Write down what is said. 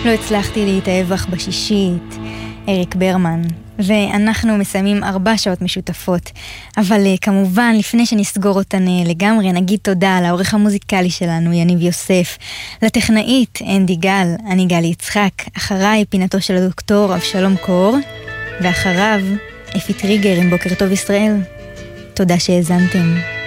לא הצלחתי להתאהב בך בשישית, אריק ברמן. ואנחנו מסיימים 4 שעות משותפות. אבל כמובן, לפני שנסגור אותן לגמרי, נגיד תודה לעורך המוזיקלי שלנו, יניב יוסף, לטכנאית, אנדי גל, אני גלי יצחק, אחריי פינתו של הדוקטור אבשלום קור, ואחריו אפי טריגר עם בוקר טוב ישראל. תודה שהאזנתם.